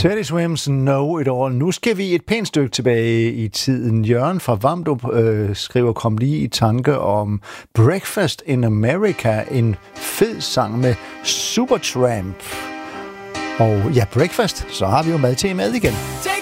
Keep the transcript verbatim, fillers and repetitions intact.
Teddy Swims Know It All. Nu skal vi et pænt stykke tilbage i tiden. Jørgen fra Vamdrup øh, skriver, kom lige i tanke om Breakfast in America, en fed sang med Supertramp. Og ja, breakfast, så har vi jo mad til mad igen.